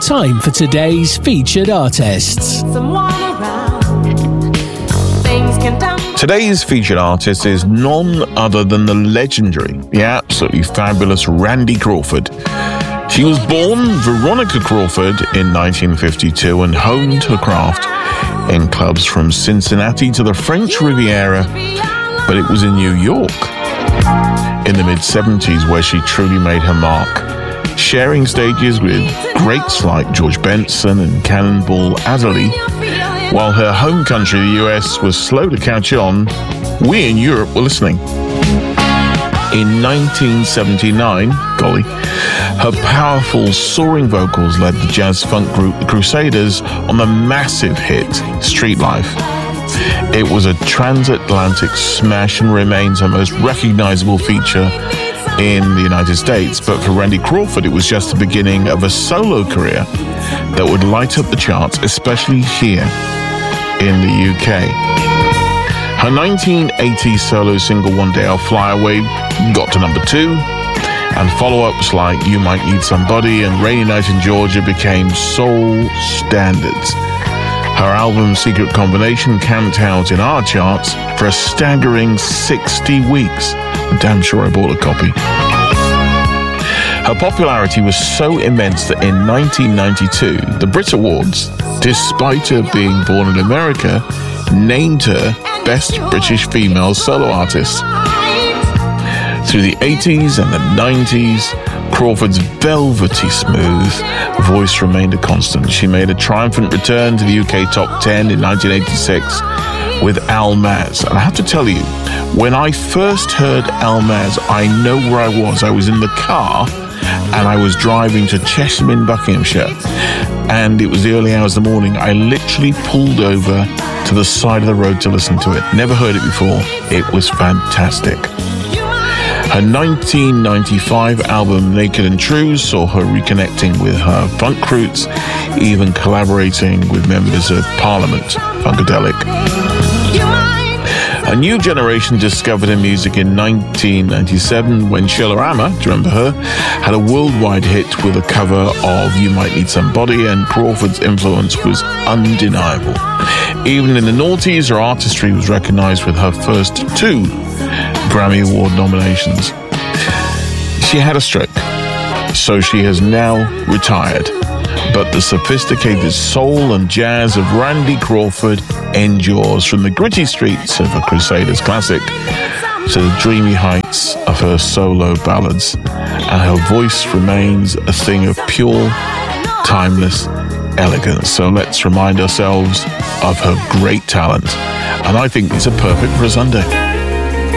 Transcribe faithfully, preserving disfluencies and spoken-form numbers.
time for today's featured artists. Today's featured artist is none other than the legendary, the absolutely fabulous Randy Crawford. She was born Veronica Crawford in nineteen fifty-two and honed her craft in clubs from Cincinnati to the French Riviera, but it was in New York in the mid-seventies where she truly made her mark, sharing stages with greats like George Benson and Cannonball Adderley. While her home country, the U S, was slow to catch on, we in Europe were listening. In nineteen seventy-nine, golly, her powerful, soaring vocals led the jazz-funk group The Crusaders on the massive hit Street Life. It was a transatlantic smash and remains her most recognizable feature in the United States, but for Randy Crawford, it was just the beginning of a solo career that would light up the charts, especially here in the U K. Her nineteen eighty solo single One Day I'll Fly Away got to number two, and follow-ups like You Might Need Somebody and Rainy Night in Georgia became soul standards. Her album Secret Combination camped out in our charts for a staggering sixty weeks. I'm damn sure I bought a copy. Her popularity was so immense that in nineteen ninety-two, the Brit Awards, despite her being born in America, named her Best British Female Solo Artist. Through the eighties and the nineties, Crawford's velvety smooth voice remained a constant. She made a triumphant return to the U K top ten in nineteen eighty-six with Almaz. And I have to tell you, when I first heard Almaz, I know where I was. I was in the car and I was driving to Chesham in Buckinghamshire, and it was the early hours of the morning. I literally pulled over to the side of the road to listen to it. Never heard it before. It was fantastic. Her nineteen ninety-five album Naked and True saw her reconnecting with her funk roots, even collaborating with members of Parliament, Funkadelic. A new generation discovered her music in nineteen ninety-seven when Sheila Amma, do you remember her, had a worldwide hit with a cover of You Might Need Somebody, and Crawford's influence was undeniable. Even in the noughties, her artistry was recognized with her first two Grammy Award nominations. She had a stroke, so she has now retired. But the sophisticated soul and jazz of Randy Crawford endures, from the gritty streets of a Crusaders classic to the dreamy heights of her solo ballads. And her voice remains a thing of pure, timeless elegance. So let's remind ourselves of her great talent. And I think these are perfect for a Sunday.